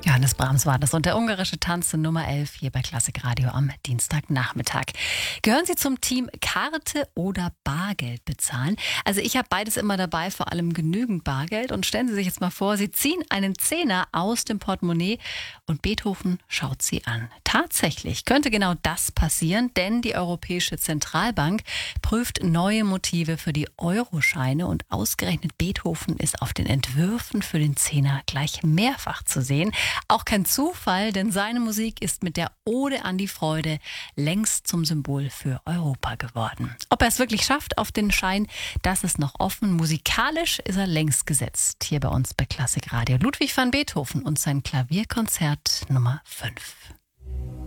Johannes Brahms war das und der ungarische Tanz Nummer 11 hier bei Klassik Radio am Dienstagnachmittag. Gehören Sie zum Team Karte oder Bargeld bezahlen? Also ich habe beides immer dabei, vor allem genügend Bargeld. Und stellen Sie sich jetzt mal vor, Sie ziehen einen Zehner aus dem Portemonnaie und Beethoven schaut Sie an. Tatsächlich könnte genau das passieren, denn die Europäische Zentralbank prüft neue Motive für die Euroscheine und ausgerechnet Beethoven ist auf den Entwürfen für den Zehner gleich mehrfach zu sehen. Auch kein Zufall, denn seine Musik ist mit der Ode an die Freude längst zum Symbol für Europa geworden. Ob er es wirklich schafft auf den Schein, das ist noch offen. Musikalisch ist er längst gesetzt. Hier bei uns bei Klassik Radio. Ludwig van Beethoven und sein Klavierkonzert Nummer 5.